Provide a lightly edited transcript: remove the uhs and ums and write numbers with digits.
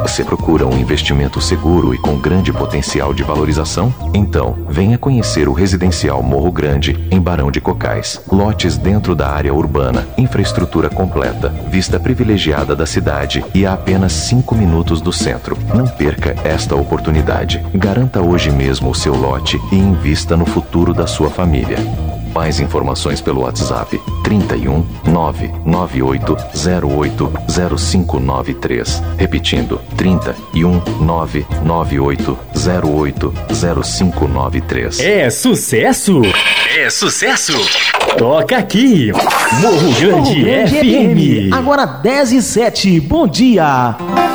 Você procura um investimento seguro e com grande potencial de valorização? Então, venha conhecer o Residencial Morro Grande, em Barão de Cocais. Lotes dentro da área urbana, infraestrutura completa, vista privilegiada da cidade e a apenas 5 minutos do centro. Não perca esta oportunidade. Garanta hoje mesmo o seu lote e invista no futuro da sua família. Mais informações pelo WhatsApp 31 998 08 0593. Repetindo, 31 998 08 0593. É sucesso! É sucesso! Toca aqui! Morro Grande FM! Agora 10h07, bom dia!